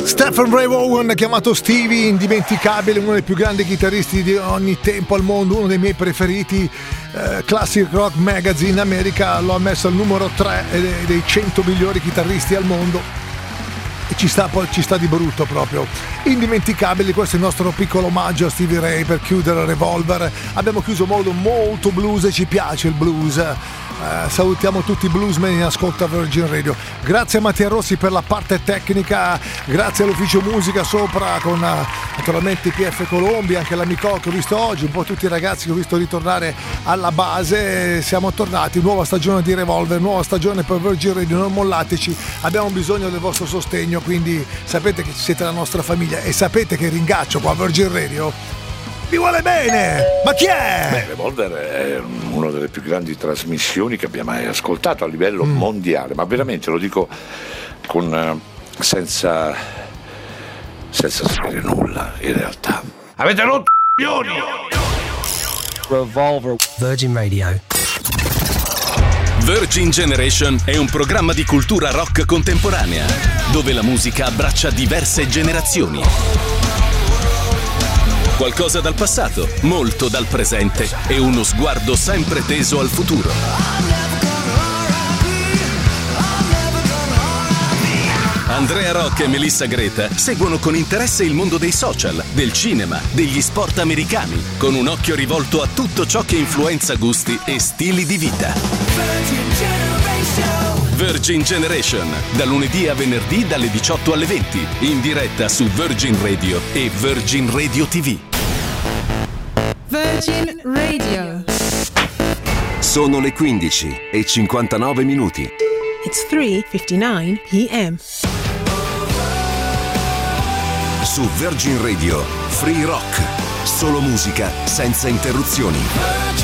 Stephen Ray Vaughan, chiamato Stevie, indimenticabile, uno dei più grandi chitarristi di ogni tempo al mondo, uno dei miei preferiti. Classic Rock Magazine America lo ha messo al numero 3 dei 100 migliori chitarristi al mondo. E ci sta di brutto proprio. Indimenticabili, questo è il nostro piccolo omaggio a Stevie Ray per chiudere Revolver. Abbiamo chiuso modo molto blues e ci piace il blues. Salutiamo tutti i bluesmen in ascolto a Virgin Radio. Grazie a Mattia Rossi per la parte tecnica, grazie all'ufficio musica sopra con naturalmente PF Colombi, anche l'amico che ho visto oggi, un po' tutti i ragazzi che ho visto ritornare alla base. Siamo tornati, nuova stagione di Revolver, nuova stagione per Virgin Radio, non mollateci, abbiamo bisogno del vostro sostegno, quindi sapete che siete la nostra famiglia e sapete che il ringaccio qua a Virgin Radio vi vuole bene. Ma chi è? Beh, Revolver è una delle più grandi trasmissioni che abbia mai ascoltato a livello mondiale, ma veramente lo dico con senza sapere nulla in realtà. Avete rotto i coglioni! Revolver. Virgin Radio. Virgin Generation è un programma di cultura rock contemporanea, dove la musica abbraccia diverse generazioni. Qualcosa dal passato, molto dal presente e uno sguardo sempre teso al futuro. Andrea Rock e Melissa Greta seguono con interesse il mondo dei social, del cinema, degli sport americani, con un occhio rivolto a tutto ciò che influenza gusti e stili di vita. Virgin Generation, da lunedì a venerdì dalle 18 alle 20, in diretta su Virgin Radio e Virgin Radio TV. Virgin Radio. Sono le 15:59. It's 3:59 p.m. Su Virgin Radio, Free Rock, solo musica senza interruzioni.